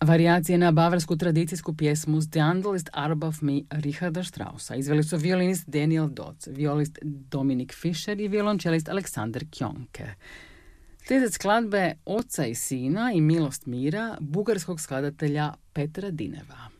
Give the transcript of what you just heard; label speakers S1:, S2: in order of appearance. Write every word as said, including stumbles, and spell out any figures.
S1: Varijacije na bavarsku tradicijsku pjesmu The Andalist Arb of Me Richarda Straussa izveli su violinist Daniel Dodds, violist Dominic Fischer i violončelist Aleksander Kjonke. Slijede skladbe Oca i sina i Milost mira bugarskog skladatelja Petra Dineva.